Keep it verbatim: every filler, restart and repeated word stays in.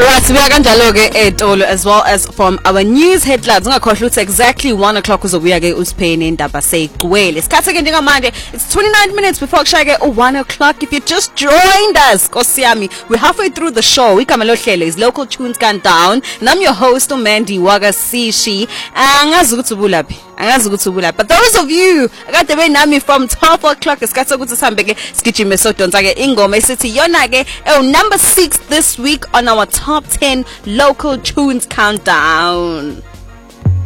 Right, we are kanjalo ke etolo as well as from our news headlines. Ungakhohlwa ukuthi exactly one o'clock uzobuya ke uSipheni indaba seyigcwele. Isikhathi ke njengamanje it's twenty-nine minutes before kushaya ke one o'clock. If you just joined us, Kosiyami, we're halfway through the show. Igama lohlelo is Local Tunes Countdown. And I'm your host uMandy Wakasishi. Angazi ukuthi ubulaphi. Angazi ukuthi ubulaphi. But those of you akade benami from twelve o'clock isikhathi ukuthi sihambe ke sigijime sodonsa ke ingoma esithi yona ke number six this week on our top ten local tunes countdown.